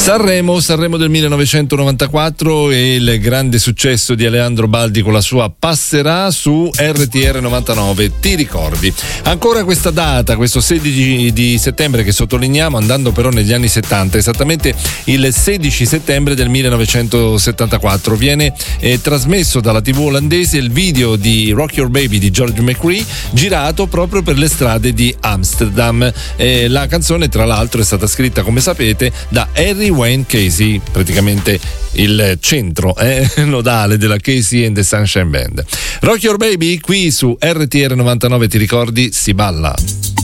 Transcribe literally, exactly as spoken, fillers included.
Sanremo, Sanremo del millenovecentonovantaquattro e il grande successo di Aleandro Baldi con la sua Passerà su R T R novantanove, ti ricordi? Ancora questa data, questo sedici di settembre che sottolineiamo, andando però negli anni settanta, esattamente il sedici settembre del millenovecentosettantaquattro viene eh, trasmesso dalla tivù olandese il video di Rock Your Baby di George McCree, girato proprio per le strade di Amsterdam. Eh, la canzone tra l'altro è stata scritta, come sapete, da Harry Wayne Casey, praticamente il centro eh, nodale della Casey and the Sunshine Band. Rock Your Baby qui su R T R novantanove, ti ricordi? Si balla.